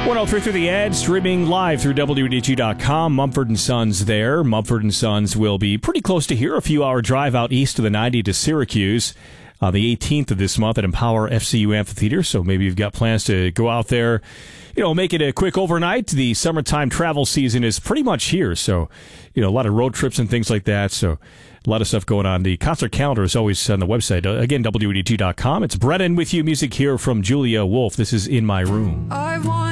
103 through the ad, streaming live through WDG.com. Mumford & Sons there. Mumford & Sons will be pretty close to here, a few-hour drive out east of the 90 to Syracuse. The 18th of this month at Empower FCU Amphitheater, so maybe you've got plans to go out there, make it a quick overnight. The summertime travel season is pretty much here, so, a lot of road trips and things like that, so a lot of stuff going on. The concert calendar is always on the website. Again, WDG.com. It's Brennan with you. Music here from Julia Wolf. This is In My Room.